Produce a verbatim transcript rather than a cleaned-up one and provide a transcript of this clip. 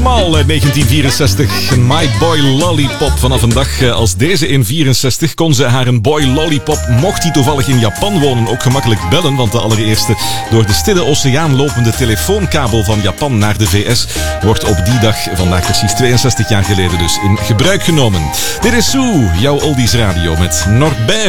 Small uit negentien vierenzestig. My Boy Lollipop. Vanaf een dag als deze in vierenzestig kon ze haar een Boy Lollipop, mocht hij toevallig in Japan wonen, ook gemakkelijk bellen. Want de allereerste door de stille oceaan lopende telefoonkabel van Japan naar de V S wordt op die dag, vandaag precies tweeënzestig jaar geleden dus, in gebruik genomen. Dit is Sue, jouw Oldies Radio met Norbert.